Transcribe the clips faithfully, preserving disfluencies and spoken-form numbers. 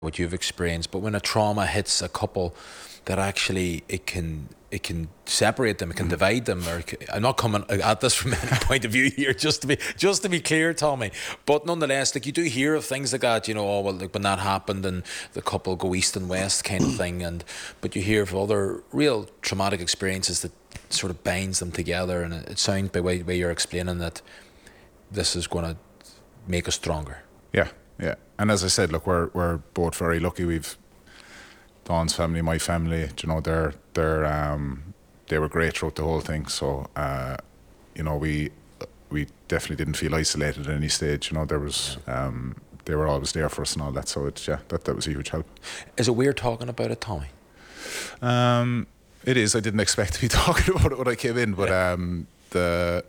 what you've experienced, but when a trauma hits a couple, that actually it can it can separate them, it can mm. divide them. Or I'm not coming at this from any point of view here, just to be just to be clear, Tommy. But nonetheless, like, you do hear of things like that, you know, oh well, like when that happened and the couple go east and west kind of thing, and but you hear of other real traumatic experiences that sort of binds them together, and it, it sounds by the way, way you're explaining that this is going to make us stronger. Yeah, yeah. And as I said, look, we're we're both very lucky. We've Dawn's family, my family, you know, they're they're um, they were great throughout the whole thing. So uh, you know, we we definitely didn't feel isolated at any stage. You know, there was um, they were always there for us and all that. So it's yeah, that that was a huge help. Is it weird talking about it, Tommy? Um, it is. I didn't expect to be talking about it when I came in, but yeah. um, the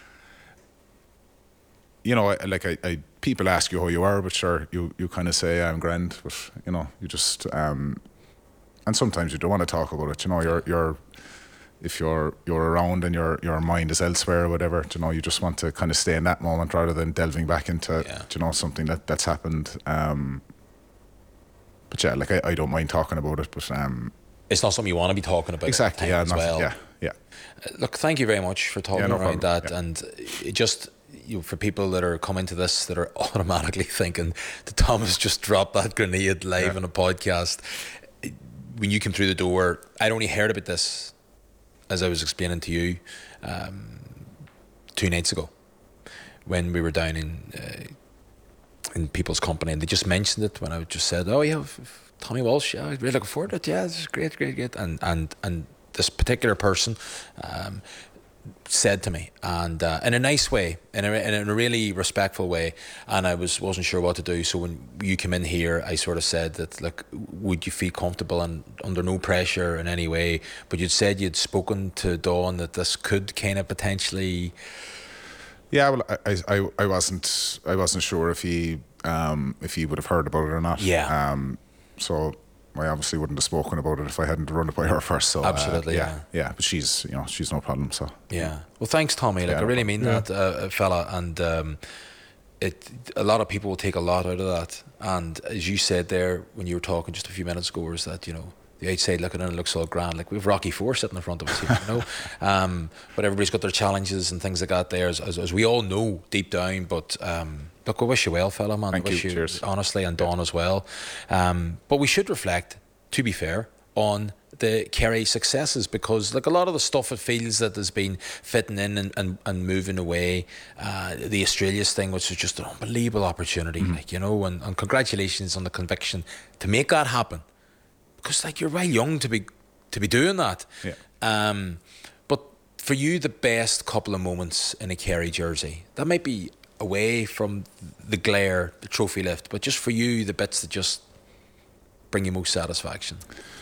you know, like I, I people ask you how you are, but sure, you you kind of say I'm grand, but you know, you just um. And sometimes you don't want to talk about it. You know, you're you're if you're you're around and your your mind is elsewhere or whatever. You know, you just want to kind of stay in that moment rather than delving back into yeah. you know something that that's happened. Um, but yeah, like I, I don't mind talking about it, but um, it's not something you want to be talking about. Exactly. Yeah. As not, well. Yeah. Yeah. Uh, look, thank you very much for talking yeah, no around problem. that, yeah. and it just. You know, for people that are coming to this that are automatically thinking that Thomas just dropped that grenade live yeah. on a podcast. When you came through the door, I'd only heard about this, as I was explaining to you, um, two nights ago, when we were down in uh, in people's company, and they just mentioned it when I just said, "Oh yeah, Tommy Walsh, yeah, I'm really looking forward to it. Yeah, this is great, great, great." And and and this particular person um, said to me, and uh, in a nice way, in a, in a really respectful way, and I was wasn't sure what to do. So when you came in here, I sort of said that, look, would you feel comfortable and under no pressure in any way? But you'd said you'd spoken to Dawn that this could kind of potentially. Yeah, well, I I I wasn't I wasn't sure if he um if he would have heard about it or not. Yeah. Um. So. I obviously wouldn't have spoken about it if I hadn't run it by her first. So absolutely, uh, yeah, yeah, yeah. But she's, you know, she's no problem. So yeah. Well, thanks, Tommy. Like yeah, I no really problem. mean yeah. that, uh, fella. And um, it, a lot of people will take a lot out of that. And as you said there when you were talking just a few minutes ago, is that, you know, the outside looking in, it looks all grand. Like we've Rocky Four sitting in front of us here, you know. Um, but everybody's got their challenges and things like that there, as, as, as we all know deep down. But um, look, we wish you well, fella, man. Thank wish you. you Cheers. honestly, and Dawn as well. Um, but we should reflect, to be fair, on the Kerry successes, because like a lot of the stuff it feels that has been fitting in and, and, and moving away, uh, the Australia's thing, which was just an unbelievable opportunity, mm-hmm. like, you know, and, and congratulations on the conviction to make that happen, because like you're well young to be to be doing that. Yeah. Um, but for you, the best couple of moments in a Kerry jersey, that might be away from the glare, the trophy lift, but just for you, the bits that just bring you most satisfaction.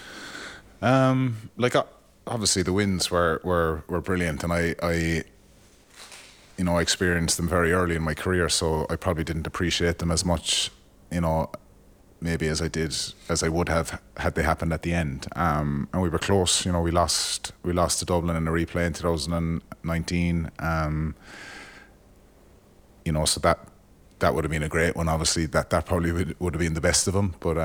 Um, like uh, obviously the wins were, were, were brilliant, and I, I, you know, I experienced them very early in my career, so I probably didn't appreciate them as much, you know, maybe as I did, as I would have had they happened at the end. Um, and we were close, you know, we lost, we lost to Dublin in a replay in two thousand nineteen. Um, you know, so that that would have been a great one. Obviously, that that probably would would have been the best of them, but.